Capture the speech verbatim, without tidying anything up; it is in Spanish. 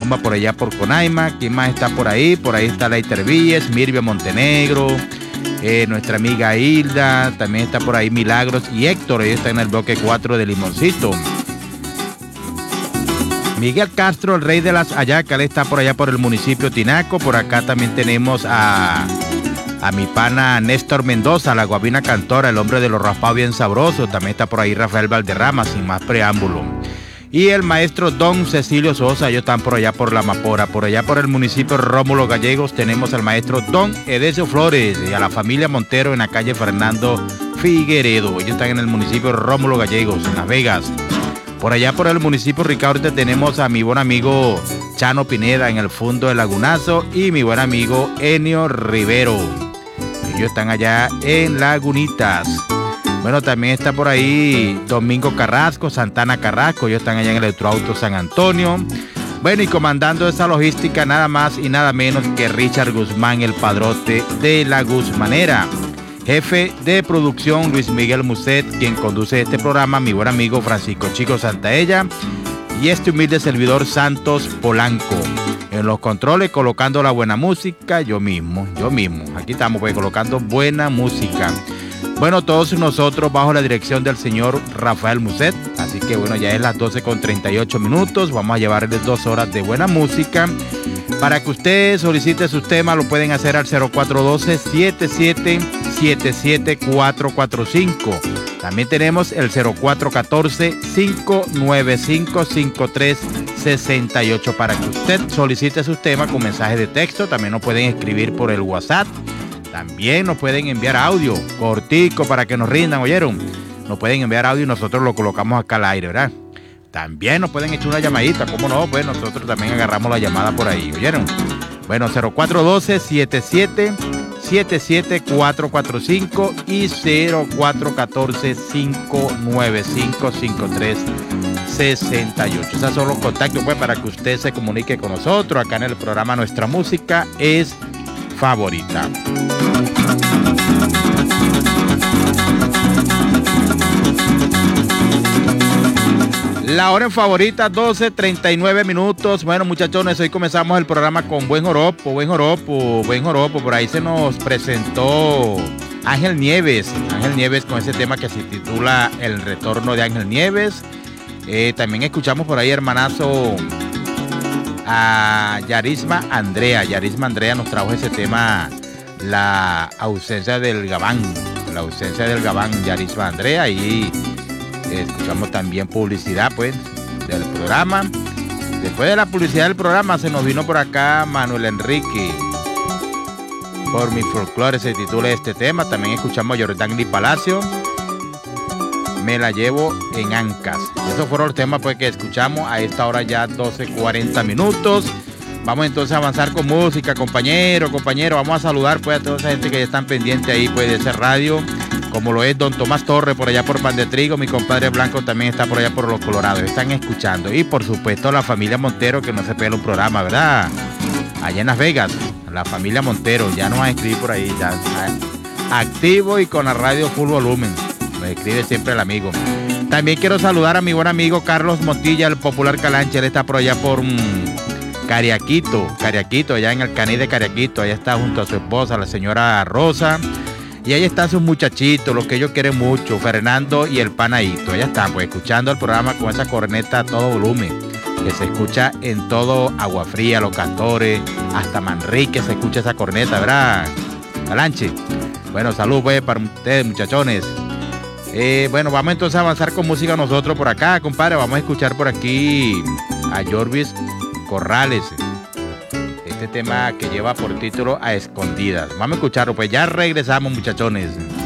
Maluma por allá por Conaima. ¿Quién más está por ahí? Por ahí está Leiter Villes, Mirvia Montenegro, eh, nuestra amiga Hilda, también está por ahí Milagros y Héctor, ahí está en el bloque cuatro de Limoncito. Miguel Castro, el rey de las hallacas, él está por allá por el municipio Tinaco. Por acá también tenemos a, a mi pana Néstor Mendoza, la guabina cantora, el hombre de los raspados bien sabrosos. También está por ahí Rafael Valderrama, sin más preámbulo. Y el maestro Don Cecilio Sosa, ellos están por allá por La Mapora. Por allá por el municipio Rómulo Gallegos tenemos al maestro Don Edesio Flores y a la familia Montero en la calle Fernando Figueredo. Ellos están en el municipio Rómulo Gallegos, en Las Vegas. Por allá por el municipio Ricaurte tenemos a mi buen amigo Chano Pineda en el fondo del Lagunazo y mi buen amigo Enio Rivero. Ellos están allá en Lagunitas. Bueno, también está por ahí Domingo Carrasco, Santana Carrasco. Ellos están allá en el Electroauto San Antonio. Bueno, y comandando esa logística nada más y nada menos que Richard Guzmán, el padrote de la Guzmanera. Jefe de producción Luis Miguel Muset, quien conduce este programa, mi buen amigo Francisco Chico Santaella y este humilde servidor Santos Polanco. En los controles colocando la buena música, yo mismo, yo mismo. Aquí estamos pues colocando buena música. Bueno, todos nosotros bajo la dirección del señor Rafael Muset. Así que bueno, ya es las doce con treinta y ocho minutos. Vamos a llevarles dos horas de buena música. Para que usted solicite sus temas, lo pueden hacer al cero cuatro uno dos, siete siete siete siete cuatro cuatro cinco. También tenemos el cero cuatro uno cuatro, cinco nueve cinco, cinco tres seis ocho para que usted solicite sus temas con mensaje de texto. También nos pueden escribir por el WhatsApp. También nos pueden enviar audio cortico para que nos rindan, ¿oyeron? Nos pueden enviar audio y nosotros lo colocamos acá al aire, ¿verdad? También nos pueden echar una llamadita, ¿cómo no? Pues nosotros también agarramos la llamada por ahí, ¿oyeron? Bueno, cero cuatro uno dos, siete siete siete siete cuatro cuatro cinco y cero cuatro uno cuatro, cinco nueve cinco, cinco tres seis ocho. Esos son los contactos pues para que usted se comunique con nosotros acá en el programa Nuestra Música es Favorita. La hora en favorita, doce treinta y nueve minutos. Bueno, muchachones, hoy comenzamos el programa con buen joropo, buen joropo, buen joropo. Por ahí se nos presentó Ángel Nieves. Ángel Nieves con ese tema que se titula El retorno de Ángel Nieves. Eh, también escuchamos por ahí, hermanazo, a Yarisma Andrea. Yarisma Andrea nos trajo ese tema, La ausencia del Gabán. La ausencia del Gabán, Yarisma Andrea. Y escuchamos también publicidad pues del programa. Después de la publicidad del programa se nos vino por acá Manuel Enrique. Por mi folclore se titula este tema. También escuchamos a Jordán y Palacio, Me la llevo en Ancas. Esos fueron los temas pues que escuchamos a esta hora ya doce cuarenta minutos. Vamos entonces a avanzar con música, compañero, compañero. Vamos a saludar pues a toda esa gente que ya están pendientes ahí pues de ese radio, como lo es don Tomás Torres por allá por Pan de Trigo. Mi compadre Blanco también está por allá por Los Colorados, están escuchando. Y por supuesto la familia Montero, que no se pela un programa, ¿verdad? Allá en Las Vegas, la familia Montero, ya nos va a escribir por ahí, ya activo y con la radio full volumen. Me escribe siempre el amigo. También quiero saludar a mi buen amigo Carlos Montilla, el popular Calanche. Él está por allá por um, Cariaquito, Cariaquito, allá en el Caní de Cariaquito. Allá está junto a su esposa, la señora Rosa. Y ahí están sus muchachitos, los que ellos quieren mucho, Fernando y el Panaíto. Allá están, pues, escuchando el programa con esa corneta a todo volumen, que se escucha en todo Agua Fría, Los Castores, hasta Manrique se escucha esa corneta, ¿verdad, Calanche? Bueno, salud, pues, para ustedes, muchachones. Eh, bueno, vamos entonces a avanzar con música nosotros por acá, compadre. Vamos a escuchar por aquí a Jorvis Corrales. Este tema que lleva por título A Escondidas. Vamos a escucharlo, pues ya regresamos, muchachones.